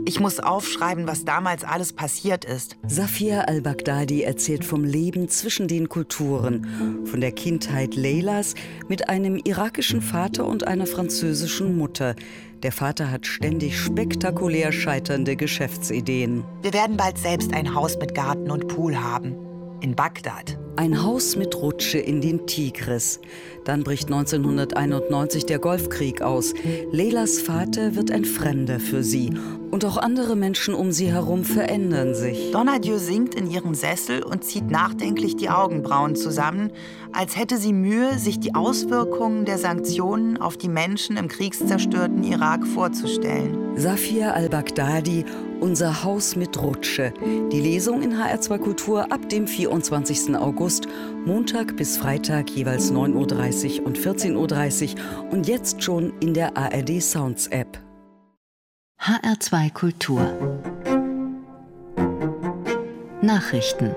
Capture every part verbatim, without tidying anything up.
Ich muss aufschreiben, was damals alles passiert ist. Safia al-Baghdadi erzählt vom Leben zwischen den Kulturen, von der Kindheit Leylas mit einem irakischen Vater und einer französischen Mutter. Der Vater hat ständig spektakulär scheiternde Geschäftsideen. Wir werden bald selbst ein Haus mit Garten und Pool haben. In Bagdad. Ein Haus mit Rutsche in den Tigris. Dann bricht neunzehnhunderteinundneunzig der Golfkrieg aus. Leylas Vater wird ein Fremder für sie. Und auch andere Menschen um sie herum verändern sich. Donadieu sinkt in ihren Sessel und zieht nachdenklich die Augenbrauen zusammen, als hätte sie Mühe, sich die Auswirkungen der Sanktionen auf die Menschen im kriegszerstörten Irak vorzustellen. Safia al-Baghdadi, Unser Haus mit Rutsche. Die Lesung in H R zwei Kultur ab dem vierundzwanzigsten August, Montag bis Freitag jeweils neun Uhr dreißig und vierzehn Uhr dreißig und jetzt schon in der A R D Sounds App. H R zwei Kultur Nachrichten.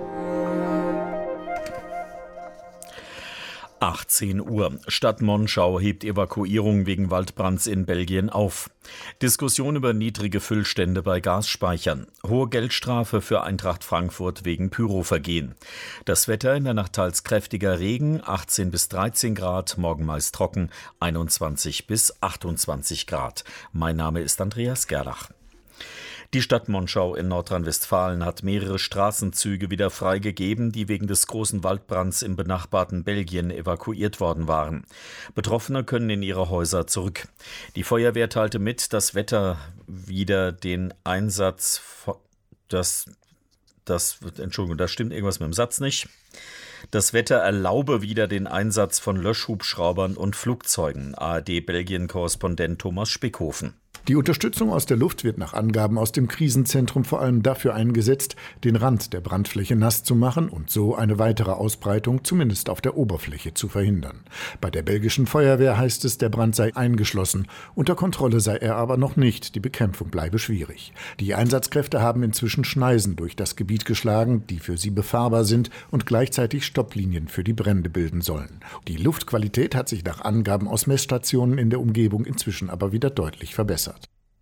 achtzehn Uhr. Stadt Monschau hebt Evakuierung wegen Waldbrands in Belgien auf. Diskussion über niedrige Füllstände bei Gasspeichern. Hohe Geldstrafe für Eintracht Frankfurt wegen Pyrovergehen. Das Wetter: in der Nacht teils kräftiger Regen, achtzehn bis dreizehn Grad, morgen meist trocken, einundzwanzig bis achtundzwanzig Grad. Mein Name ist Andreas Gerlach. Die Stadt Monschau in Nordrhein-Westfalen hat mehrere Straßenzüge wieder freigegeben, die wegen des großen Waldbrands im benachbarten Belgien evakuiert worden waren. Betroffene können in ihre Häuser zurück. Die Feuerwehr teilte mit, das Wetter wieder den Einsatz, das, das, Entschuldigung, da stimmt irgendwas mit dem Satz nicht. Das Wetter erlaube wieder den Einsatz von Löschhubschraubern und Flugzeugen. A R D-Belgien-Korrespondent Thomas Spickhofen. Die Unterstützung aus der Luft wird nach Angaben aus dem Krisenzentrum vor allem dafür eingesetzt, den Rand der Brandfläche nass zu machen und so eine weitere Ausbreitung zumindest auf der Oberfläche zu verhindern. Bei der belgischen Feuerwehr heißt es, der Brand sei eingeschlossen. Unter Kontrolle sei er aber noch nicht. Die Bekämpfung bleibe schwierig. Die Einsatzkräfte haben inzwischen Schneisen durch das Gebiet geschlagen, die für sie befahrbar sind und gleichzeitig Stopplinien für die Brände bilden sollen. Die Luftqualität hat sich nach Angaben aus Messstationen in der Umgebung inzwischen aber wieder deutlich verbessert.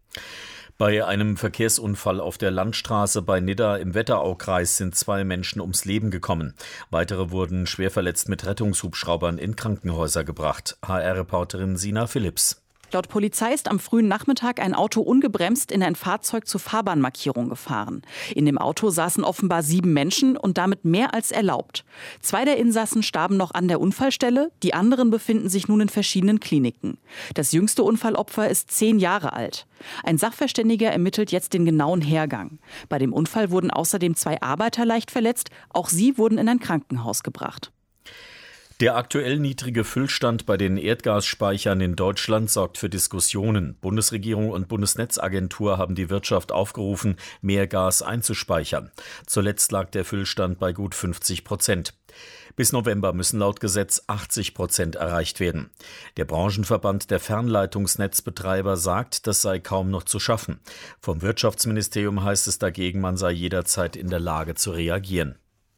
Bei einem Verkehrsunfall auf der Landstraße bei Nidda im Wetteraukreis sind zwei Menschen ums Leben gekommen. Weitere wurden schwer verletzt mit Rettungshubschraubern in Krankenhäuser gebracht. H R-Reporterin Sina Philipps. Laut Polizei ist am frühen Nachmittag ein Auto ungebremst in ein Fahrzeug zur Fahrbahnmarkierung gefahren. In dem Auto saßen offenbar sieben Menschen und damit mehr als erlaubt. Zwei der Insassen starben noch an der Unfallstelle, die anderen befinden sich nun in verschiedenen Kliniken. Das jüngste Unfallopfer ist zehn Jahre alt. Ein Sachverständiger ermittelt jetzt den genauen Hergang. Bei dem Unfall wurden außerdem zwei Arbeiter leicht verletzt, auch sie wurden in ein Krankenhaus gebracht. Der aktuell niedrige Füllstand bei den Erdgasspeichern in Deutschland sorgt für Diskussionen. Bundesregierung und Bundesnetzagentur haben die Wirtschaft aufgerufen, mehr Gas einzuspeichern. Zuletzt lag der Füllstand bei gut fünfzig Prozent. Bis November müssen laut Gesetz achtzig Prozent erreicht werden. Der Branchenverband der Fernleitungsnetzbetreiber sagt, das sei kaum noch zu schaffen. Vom Wirtschaftsministerium heißt es dagegen, man sei jederzeit in der Lage zu reagieren.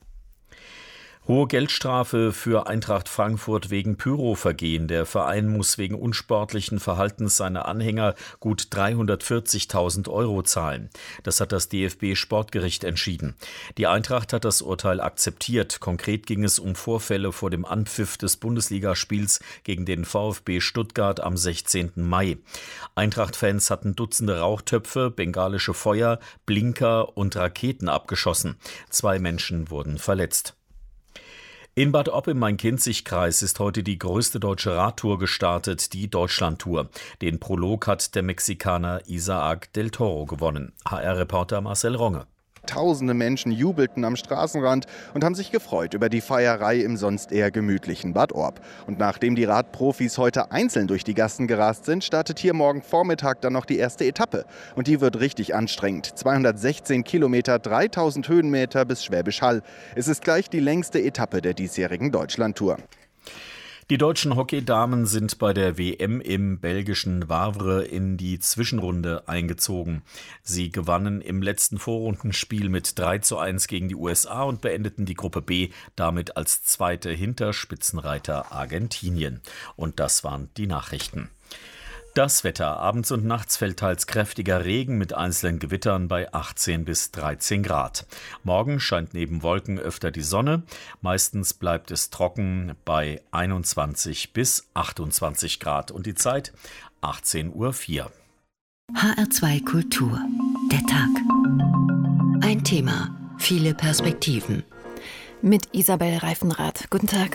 Hohe Geldstrafe für Eintracht Frankfurt wegen Pyrovergehen. Der Verein muss wegen unsportlichen Verhaltens seiner Anhänger gut dreihundertvierzigtausend Euro zahlen. Das hat das D F B-Sportgericht entschieden. Die Eintracht hat das Urteil akzeptiert. Konkret ging es um Vorfälle vor dem Anpfiff des Bundesligaspiels gegen den VfB Stuttgart am sechzehnten Mai. Eintracht-Fans hatten Dutzende Rauchtöpfe, bengalische Feuer, Blinker und Raketen abgeschossen. Zwei Menschen wurden verletzt. In Bad Opp im Main-Kinzig-Kreis ist heute die größte deutsche Radtour gestartet, die Deutschlandtour. Den Prolog hat der Mexikaner Isaac del Toro gewonnen. H R-Reporter Marcel Ronge. Tausende Menschen jubelten am Straßenrand und haben sich gefreut über die Feierei im sonst eher gemütlichen Bad Orb. Und nachdem die Radprofis heute einzeln durch die Gassen gerast sind, startet hier morgen Vormittag dann noch die erste Etappe. Und die wird richtig anstrengend. zweihundertsechzehn Kilometer, dreitausend Höhenmeter bis Schwäbisch Hall. Es ist gleich die längste Etappe der diesjährigen Deutschlandtour. Die deutschen Hockeydamen sind bei der W M im belgischen Wavre in die Zwischenrunde eingezogen. Sie gewannen im letzten Vorrundenspiel mit drei zu eins gegen die U S A und beendeten die Gruppe B damit als Zweite hinter Spitzenreiter Argentinien. Und das waren die Nachrichten. Das Wetter. Abends und nachts fällt teils kräftiger Regen mit einzelnen Gewittern bei achtzehn bis dreizehn Grad. Morgen scheint neben Wolken öfter die Sonne. Meistens bleibt es trocken bei einundzwanzig bis achtundzwanzig Grad. Und die Zeit achtzehn Uhr vier. H R zwei Kultur. Der Tag. Ein Thema, viele Perspektiven. Mit Isabel Reifenrath. Guten Tag.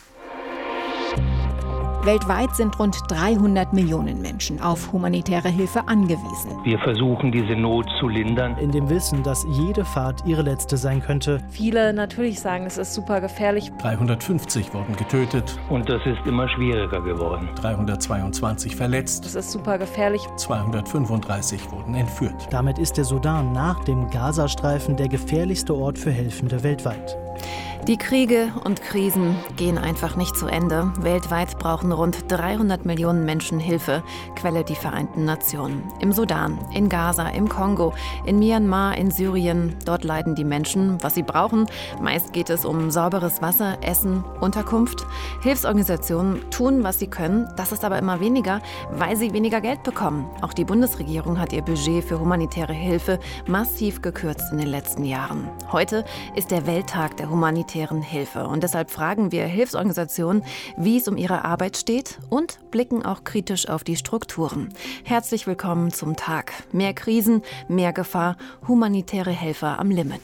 Weltweit sind rund dreihundert Millionen Menschen auf humanitäre Hilfe angewiesen. Wir versuchen, diese Not zu lindern. In dem Wissen, dass jede Fahrt ihre letzte sein könnte. Viele natürlich sagen, es ist super gefährlich. dreihundertfünfzig wurden getötet. Und das ist immer schwieriger geworden. dreihundertzweiundzwanzig verletzt. Es ist super gefährlich. zweihundertfünfunddreißig wurden entführt. Damit ist der Sudan nach dem Gazastreifen der gefährlichste Ort für Helfende weltweit. Die Kriege und Krisen gehen einfach nicht zu Ende. Weltweit brauchen rund dreihundert Millionen Menschen Hilfe, Quelle die Vereinten Nationen. Im Sudan, in Gaza, im Kongo, in Myanmar, in Syrien. Dort leiden die Menschen, was sie brauchen. Meist geht es um sauberes Wasser, Essen, Unterkunft. Hilfsorganisationen tun, was sie können. Das ist aber immer weniger, weil sie weniger Geld bekommen. Auch die Bundesregierung hat ihr Budget für humanitäre Hilfe massiv gekürzt in den letzten Jahren. Heute ist der Welttag der humanitären Hilfe. Und deshalb fragen wir Hilfsorganisationen, wie es um ihre Arbeit steht und blicken auch kritisch auf die Strukturen. Herzlich willkommen zum Tag. Mehr Krisen, mehr Gefahr, humanitäre Helfer am Limit.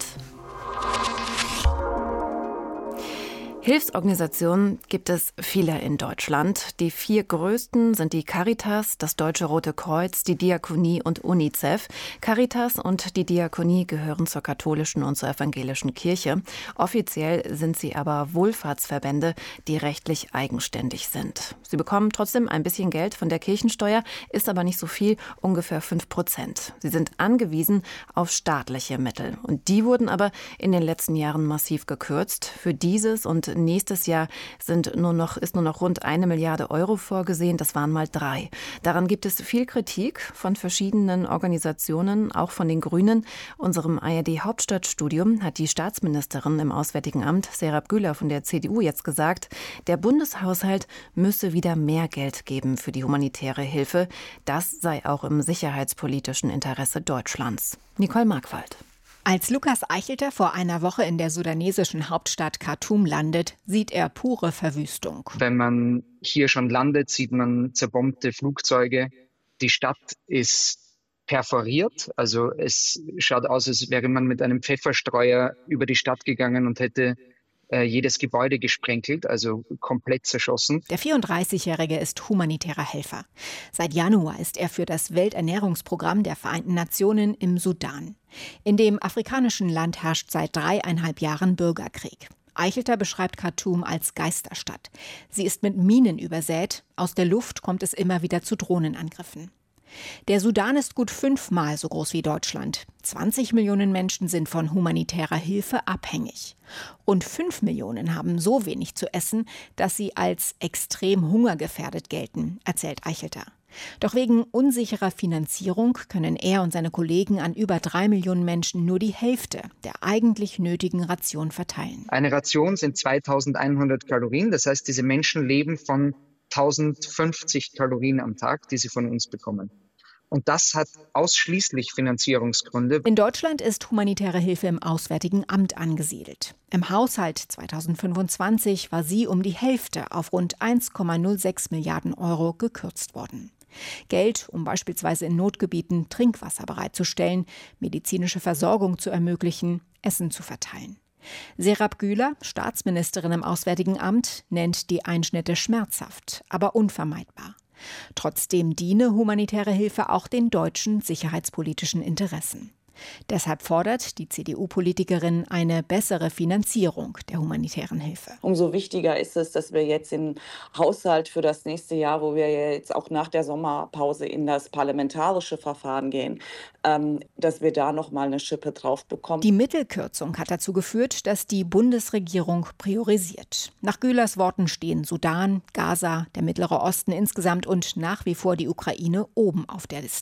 Hilfsorganisationen gibt es viele in Deutschland. Die vier größten sind die Caritas, das Deutsche Rote Kreuz, die Diakonie und UNICEF. Caritas und die Diakonie gehören zur katholischen und zur evangelischen Kirche. Offiziell sind sie aber Wohlfahrtsverbände, die rechtlich eigenständig sind. Sie bekommen trotzdem ein bisschen Geld von der Kirchensteuer, ist aber nicht so viel, ungefähr fünf Prozent. Sie sind angewiesen auf staatliche Mittel. Und die wurden aber in den letzten Jahren massiv gekürzt. Für dieses und nächstes Jahr sind nur noch, ist nur noch rund eine Milliarde Euro vorgesehen. Das waren mal drei. Daran gibt es viel Kritik von verschiedenen Organisationen, auch von den Grünen. Unserem A R D-Hauptstadtstudium hat die Staatsministerin im Auswärtigen Amt, Serap Güler von der C D U, jetzt gesagt, der Bundeshaushalt müsse wieder mehr Geld geben für die humanitäre Hilfe. Das sei auch im sicherheitspolitischen Interesse Deutschlands. Nicole Markwald. Als Lukas Eichelter vor einer Woche in der sudanesischen Hauptstadt Khartoum landet, sieht er pure Verwüstung. Wenn man hier schon landet, sieht man zerbombte Flugzeuge. Die Stadt ist perforiert, also es schaut aus, als wäre man mit einem Pfefferstreuer über die Stadt gegangen und hätte äh, jedes Gebäude gesprenkelt, also komplett zerschossen. Der vierunddreißigjährige ist humanitärer Helfer. Seit Januar ist er für das Welternährungsprogramm der Vereinten Nationen im Sudan. In dem afrikanischen Land herrscht seit dreieinhalb Jahren Bürgerkrieg. Eichelter beschreibt Khartoum als Geisterstadt. Sie ist mit Minen übersät. Aus der Luft kommt es immer wieder zu Drohnenangriffen. Der Sudan ist gut fünfmal so groß wie Deutschland. zwanzig Millionen Menschen sind von humanitärer Hilfe abhängig. Rund fünf Millionen haben so wenig zu essen, dass sie als extrem hungergefährdet gelten, erzählt Eichelter. Doch wegen unsicherer Finanzierung können er und seine Kollegen an über drei Millionen Menschen nur die Hälfte der eigentlich nötigen Ration verteilen. Eine Ration sind zweitausendeinhundert Kalorien. Das heißt, diese Menschen leben von tausendfünfzig Kalorien am Tag, die sie von uns bekommen. Und das hat ausschließlich Finanzierungsgründe. In Deutschland ist humanitäre Hilfe im Auswärtigen Amt angesiedelt. Im Haushalt zweitausendfünfundzwanzig war sie um die Hälfte auf rund eins Komma null sechs Milliarden Euro gekürzt worden. Geld, um beispielsweise in Notgebieten Trinkwasser bereitzustellen, medizinische Versorgung zu ermöglichen, Essen zu verteilen. Serap Güler, Staatsministerin im Auswärtigen Amt, nennt die Einschnitte schmerzhaft, aber unvermeidbar. Trotzdem diene humanitäre Hilfe auch den deutschen sicherheitspolitischen Interessen. Deshalb fordert die C D U-Politikerin eine bessere Finanzierung der humanitären Hilfe. Umso wichtiger ist es, dass wir jetzt den Haushalt für das nächste Jahr, wo wir jetzt auch nach der Sommerpause in das parlamentarische Verfahren gehen, ähm, dass wir da noch mal eine Schippe drauf bekommen. Die Mittelkürzung hat dazu geführt, dass die Bundesregierung priorisiert. Nach Gülers Worten stehen Sudan, Gaza, der Mittlere Osten insgesamt und nach wie vor die Ukraine oben auf der Liste.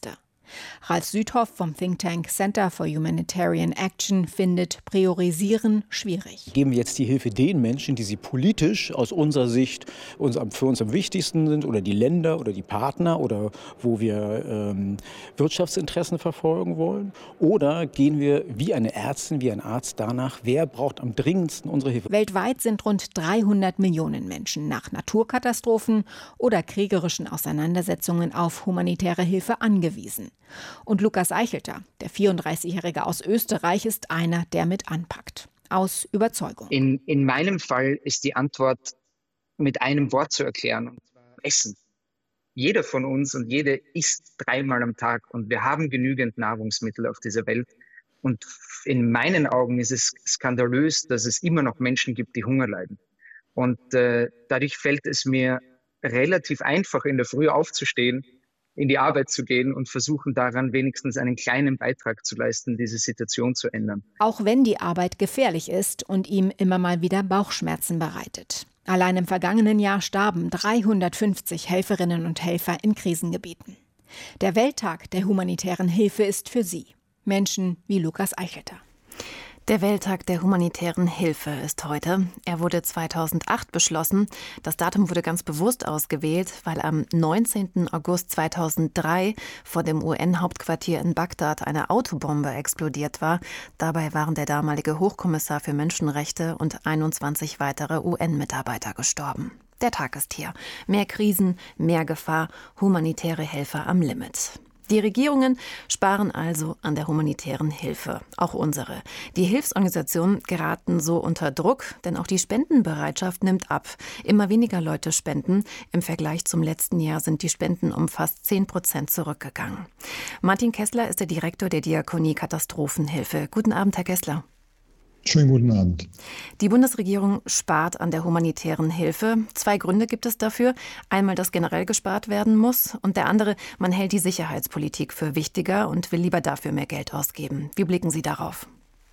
Ralf Südhoff vom Think Tank Center for Humanitarian Action findet Priorisieren schwierig. Geben wir jetzt die Hilfe den Menschen, die sie politisch aus unserer Sicht uns, für uns am wichtigsten sind, oder die Länder oder die Partner oder wo wir ähm, Wirtschaftsinteressen verfolgen wollen? Oder gehen wir wie eine Ärztin, wie ein Arzt danach, wer braucht am dringendsten unsere Hilfe? Weltweit sind rund dreihundert Millionen Menschen nach Naturkatastrophen oder kriegerischen Auseinandersetzungen auf humanitäre Hilfe angewiesen. Und Lukas Eichelter, der vierunddreißigjährige aus Österreich, ist einer, der mit anpackt. Aus Überzeugung. In, in meinem Fall ist die Antwort mit einem Wort zu erklären, und zwar Essen. Jeder von uns und jede isst dreimal am Tag und wir haben genügend Nahrungsmittel auf dieser Welt. Und in meinen Augen ist es skandalös, dass es immer noch Menschen gibt, die Hunger leiden. Und äh, dadurch fällt es mir relativ einfach, in der Früh aufzustehen, in die Arbeit zu gehen und versuchen daran wenigstens einen kleinen Beitrag zu leisten, diese Situation zu ändern. Auch wenn die Arbeit gefährlich ist und ihm immer mal wieder Bauchschmerzen bereitet. Allein im vergangenen Jahr starben dreihundertfünfzig Helferinnen und Helfer in Krisengebieten. Der Welttag der humanitären Hilfe ist für sie Menschen wie Lukas Eichelter. Der Welttag der humanitären Hilfe ist heute. Er wurde zweitausendacht beschlossen. Das Datum wurde ganz bewusst ausgewählt, weil am neunzehnten August zweitausenddrei vor dem U N-Hauptquartier in Bagdad eine Autobombe explodiert war. Dabei waren der damalige Hochkommissar für Menschenrechte und einundzwanzig weitere U N-Mitarbeiter gestorben. Der Tag ist hier. Mehr Krisen, mehr Gefahr, humanitäre Helfer am Limit. Die Regierungen sparen also an der humanitären Hilfe, auch unsere. Die Hilfsorganisationen geraten so unter Druck, denn auch die Spendenbereitschaft nimmt ab. Immer weniger Leute spenden. Im Vergleich zum letzten Jahr sind die Spenden um fast zehn Prozent zurückgegangen. Martin Kessler ist der Direktor der Diakonie Katastrophenhilfe. Guten Abend, Herr Kessler. Schönen guten Abend. Die Bundesregierung spart an der humanitären Hilfe. Zwei Gründe gibt es dafür. Einmal, dass generell gespart werden muss, und der andere, man hält die Sicherheitspolitik für wichtiger und will lieber dafür mehr Geld ausgeben. Wie blicken Sie darauf?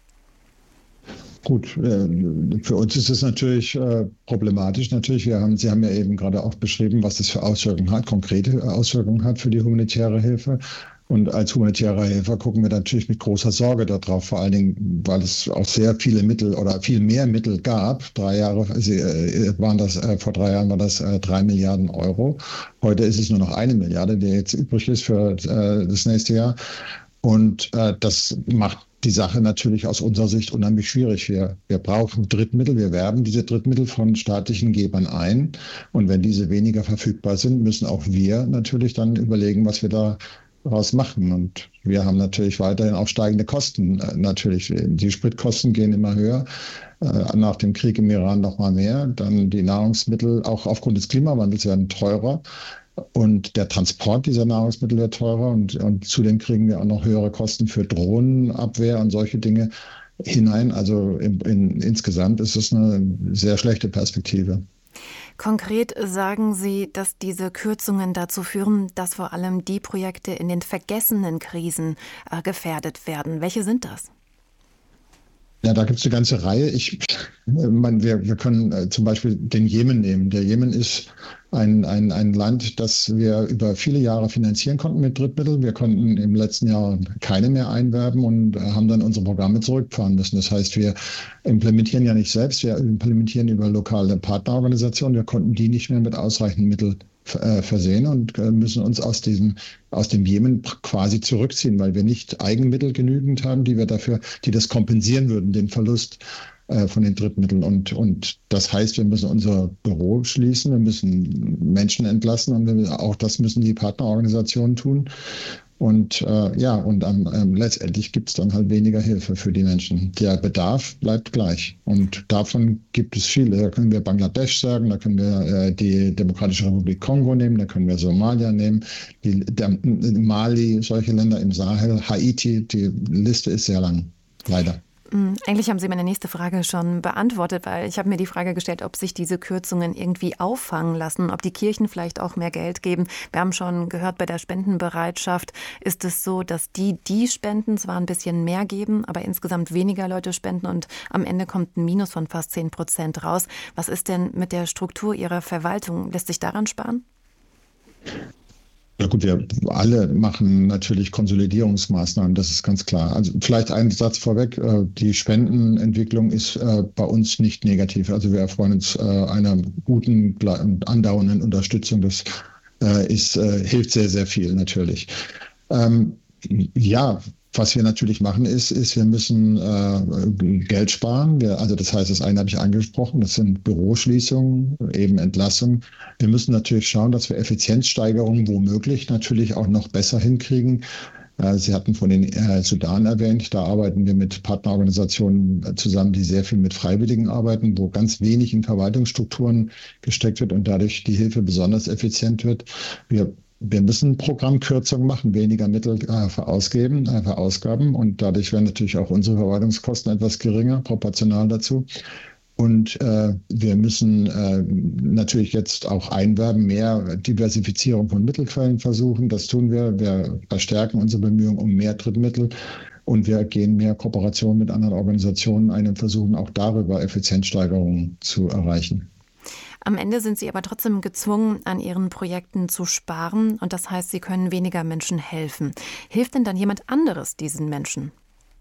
Gut, für uns ist es natürlich problematisch. Natürlich, wir haben, Sie haben ja eben gerade auch beschrieben, was das für Auswirkungen hat, konkrete Auswirkungen hat für die humanitäre Hilfe. Und als humanitärer Helfer gucken wir natürlich mit großer Sorge darauf, vor allen Dingen, weil es auch sehr viele Mittel oder viel mehr Mittel gab. Drei Jahre waren das, vor drei Jahren war das drei Milliarden Euro. Heute ist es nur noch eine Milliarde, die jetzt übrig ist für das nächste Jahr. Und das macht die Sache natürlich aus unserer Sicht unheimlich schwierig. Wir, wir brauchen Drittmittel, wir werben diese Drittmittel von staatlichen Gebern ein. Und wenn diese weniger verfügbar sind, müssen auch wir natürlich dann überlegen, was wir da daraus machen. Und wir haben natürlich weiterhin auch steigende Kosten. Natürlich, die Spritkosten gehen immer höher. Nach dem Krieg im Iran noch mal mehr. Dann die Nahrungsmittel, auch aufgrund des Klimawandels, werden teurer. Und der Transport dieser Nahrungsmittel wird teurer. Und, und zudem kriegen wir auch noch höhere Kosten für Drohnenabwehr und solche Dinge hinein. Also in, in, insgesamt ist es eine sehr schlechte Perspektive. Konkret sagen Sie, dass diese Kürzungen dazu führen, dass vor allem die Projekte in den vergessenen Krisen äh, gefährdet werden. Welche sind das? Ja, da gibt es eine ganze Reihe. Ich, man, wir, wir können äh, zum Beispiel den Jemen nehmen. Der Jemen ist ein, ein, ein Land, das wir über viele Jahre finanzieren konnten mit Drittmitteln. Wir konnten im letzten Jahr keine mehr einwerben und haben dann unsere Programme zurückfahren müssen. Das heißt, wir implementieren ja nicht selbst, wir implementieren über lokale Partnerorganisationen. Wir konnten die nicht mehr mit ausreichend Mitteln versehen und müssen uns aus diesem, aus dem Jemen quasi zurückziehen, weil wir nicht Eigenmittel genügend haben, die wir dafür, die das kompensieren würden, den Verlust äh, von den Drittmitteln. Und, und das heißt, wir müssen unser Büro schließen, wir müssen Menschen entlassen und wir, auch das müssen die Partnerorganisationen tun. Und äh, ja, und ähm, ähm, letztendlich gibt es dann halt weniger Hilfe für die Menschen. Der Bedarf bleibt gleich. Und davon gibt es viele. Da können wir Bangladesch sagen, da können wir äh, die Demokratische Republik Kongo nehmen, da können wir Somalia nehmen, die, der, Mali, solche Länder im Sahel, Haiti, die Liste ist sehr lang, leider. Eigentlich haben Sie meine nächste Frage schon beantwortet, weil ich habe mir die Frage gestellt, ob sich diese Kürzungen irgendwie auffangen lassen, ob die Kirchen vielleicht auch mehr Geld geben. Wir haben schon gehört, bei der Spendenbereitschaft ist es so, dass die, die spenden, zwar ein bisschen mehr geben, aber insgesamt weniger Leute spenden und am Ende kommt ein Minus von fast zehn Prozent raus. Was ist denn mit der Struktur Ihrer Verwaltung? Lässt sich daran sparen? Ja gut, wir alle machen natürlich Konsolidierungsmaßnahmen, das ist ganz klar. Also vielleicht ein Satz vorweg, die Spendenentwicklung ist bei uns nicht negativ. Also wir erfreuen uns einer guten, andauernden Unterstützung. Das ist, hilft sehr, sehr viel natürlich. Ja, was wir natürlich machen ist, ist wir müssen äh, Geld sparen. Wir, also das heißt, das eine habe ich angesprochen, das sind Büroschließungen, eben Entlassungen. Wir müssen natürlich schauen, dass wir Effizienzsteigerungen womöglich natürlich auch noch besser hinkriegen. Äh, Sie hatten von den äh, Sudan erwähnt, da arbeiten wir mit Partnerorganisationen zusammen, die sehr viel mit Freiwilligen arbeiten, wo ganz wenig in Verwaltungsstrukturen gesteckt wird und dadurch die Hilfe besonders effizient wird. Wir Wir müssen Programmkürzungen machen, weniger Mittel äh, verausgeben, äh, verausgaben und dadurch werden natürlich auch unsere Verwaltungskosten etwas geringer, proportional dazu. Und äh, wir müssen äh, natürlich jetzt auch einwerben, mehr Diversifizierung von Mittelquellen versuchen. Das tun wir. Wir verstärken unsere Bemühungen um mehr Drittmittel und wir gehen mehr Kooperation mit anderen Organisationen ein und versuchen auch darüber Effizienzsteigerungen zu erreichen. Am Ende sind Sie aber trotzdem gezwungen, an Ihren Projekten zu sparen. Und das heißt, Sie können weniger Menschen helfen. Hilft denn dann jemand anderes diesen Menschen?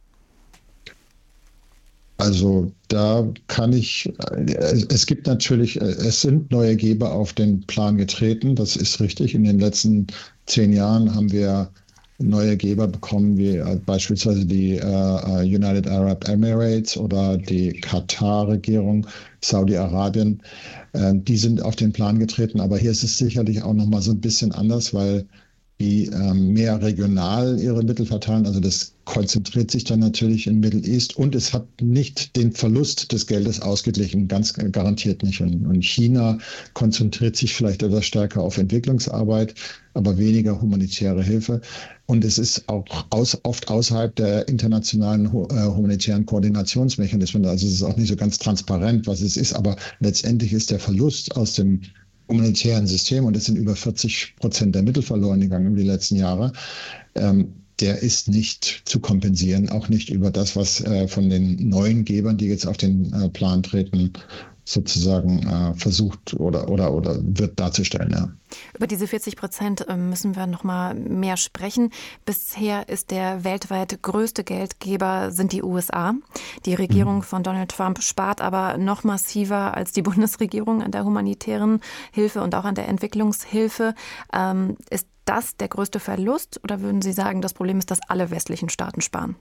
Also da kann ich, es gibt natürlich, es sind neue Geber auf den Plan getreten. Das ist richtig. In den letzten zehn Jahren haben wir neue Geber bekommen, wie beispielsweise die äh, United Arab Emirates oder die Katar-Regierung, Saudi-Arabien. Äh, die sind auf den Plan getreten, aber hier ist es sicherlich auch nochmal so ein bisschen anders, weil die äh, mehr regional ihre Mittel verteilen. Also das konzentriert sich dann natürlich in Middle East und es hat nicht den Verlust des Geldes ausgeglichen, ganz garantiert nicht. Und, und China konzentriert sich vielleicht etwas stärker auf Entwicklungsarbeit, aber weniger humanitäre Hilfe. Und es ist auch aus, oft außerhalb der internationalen äh, humanitären Koordinationsmechanismen. Also es ist auch nicht so ganz transparent, was es ist, aber letztendlich ist der Verlust aus dem humanitären System, und es sind über vierzig Prozent der Mittel verloren gegangen über die letzten Jahre, ähm, der ist nicht zu kompensieren, auch nicht über das, was äh, von den neuen Gebern, die jetzt auf den äh, Plan treten, sozusagen äh, versucht oder, oder, oder wird darzustellen. Ja. Über diese vierzig Prozent müssen wir noch mal mehr sprechen. Bisher ist der weltweit größte Geldgeber sind die U S A. Die Regierung mhm. von Donald Trump spart aber noch massiver als die Bundesregierung an der humanitären Hilfe und auch an der Entwicklungshilfe. Ähm, ist das der größte Verlust oder würden Sie sagen, das Problem ist, dass alle westlichen Staaten sparen?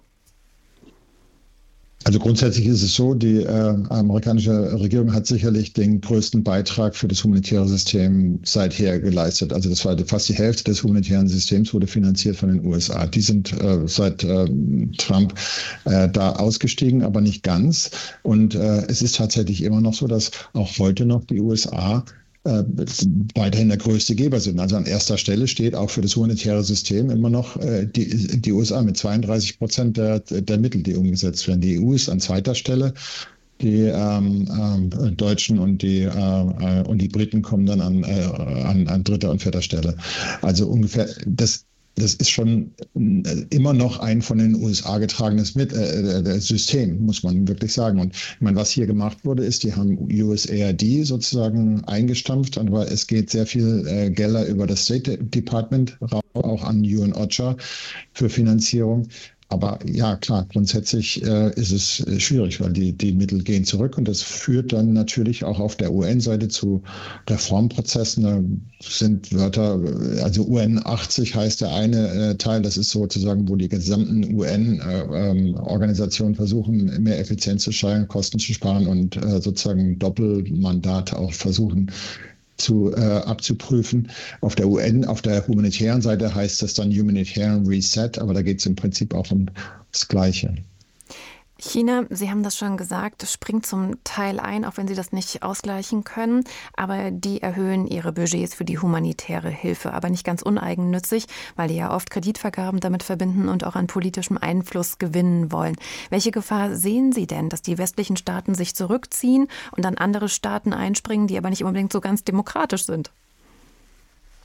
Also grundsätzlich ist es so, die äh, amerikanische Regierung hat sicherlich den größten Beitrag für das humanitäre System seither geleistet. Also das war fast die Hälfte des humanitären Systems wurde finanziert von den U S A. Die sind äh, seit äh, Trump äh, da ausgestiegen, aber nicht ganz. Und äh, es ist tatsächlich immer noch so, dass auch heute noch die U S A Äh, weiterhin der größte Geber sind. Also an erster Stelle steht auch für das humanitäre System immer noch äh, die, die U S A mit zweiunddreißig Prozent der, der Mittel, die umgesetzt werden. Die E U ist an zweiter Stelle. Die ähm, äh, Deutschen und die, äh, und die Briten kommen dann an, äh, an, an dritter und vierter Stelle. Also ungefähr das Das ist schon immer noch ein von den U S A getragenes Mit äh, System, muss man wirklich sagen. Und ich meine, was hier gemacht wurde, ist, die haben U S A I D sozusagen eingestampft, aber es geht sehr viel äh, Gelder über das State Department, auch an U N OCHA für Finanzierung. Aber ja, klar, grundsätzlich äh, ist es äh, schwierig, weil die, die Mittel gehen zurück und das führt dann natürlich auch auf der U N-Seite zu Reformprozessen. Da sind Wörter, also U N achtzig heißt der eine äh, Teil, das ist sozusagen, wo die gesamten U N-Organisationen äh, versuchen, mehr Effizienz zu steigern, Kosten zu sparen und äh, sozusagen Doppelmandate auch versuchen, zu äh, abzuprüfen. Auf der U N, auf der humanitären Seite heißt das dann Humanitarian Reset, aber da geht es im Prinzip auch um das Gleiche. China, Sie haben das schon gesagt, springt zum Teil ein, auch wenn sie das nicht ausgleichen können. Aber die erhöhen ihre Budgets für die humanitäre Hilfe. Aber nicht ganz uneigennützig, weil die ja oft Kreditvergaben damit verbinden und auch an politischem Einfluss gewinnen wollen. Welche Gefahr sehen Sie denn, dass die westlichen Staaten sich zurückziehen und dann andere Staaten einspringen, die aber nicht unbedingt so ganz demokratisch sind?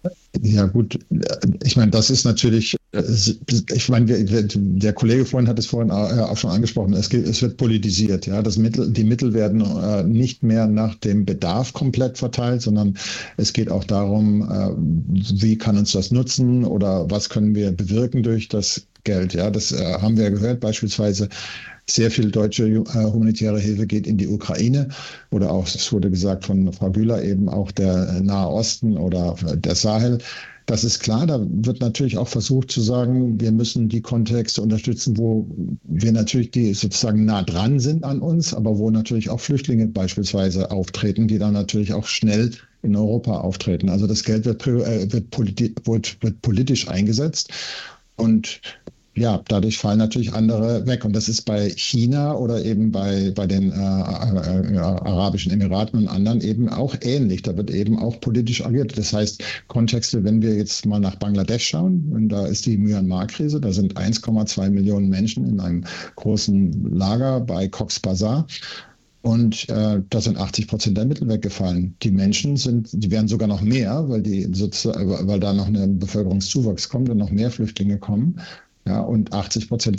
Ja gut, ich meine, das ist natürlich, ich meine, der Kollege vorhin hat es vorhin auch schon angesprochen, es, geht, es wird politisiert. Ja, das Mittel, die Mittel werden nicht mehr nach dem Bedarf komplett verteilt, sondern es geht auch darum, wie kann uns das nutzen oder was können wir bewirken durch das Geld. Ja, das haben wir gehört, beispielsweise. Sehr viel deutsche äh, humanitäre Hilfe geht in die Ukraine oder auch, es wurde gesagt von Frau Bühler, eben auch der Nahe Osten oder der Sahel. Das ist klar, da wird natürlich auch versucht zu sagen, wir müssen die Kontexte unterstützen, wo wir natürlich die sozusagen nah dran sind an uns, aber wo natürlich auch Flüchtlinge beispielsweise auftreten, die dann natürlich auch schnell in Europa auftreten. Also das Geld wird, äh, wird, politi- wird, wird politisch eingesetzt und ja, dadurch fallen natürlich andere weg. Und das ist bei China oder eben bei, bei den äh, äh, Arabischen Emiraten und anderen eben auch ähnlich. Da wird eben auch politisch agiert. Das heißt, Kontexte, wenn wir jetzt mal nach Bangladesch schauen, und da ist die Myanmar-Krise, da sind eins Komma zwei Millionen Menschen in einem großen Lager bei Cox's Bazar. Und äh, da sind achtzig Prozent der Mittel weggefallen. Die Menschen sind, die werden sogar noch mehr, weil, die, weil da noch ein Bevölkerungszuwachs kommt und noch mehr Flüchtlinge kommen. Ja, und achtzig Prozent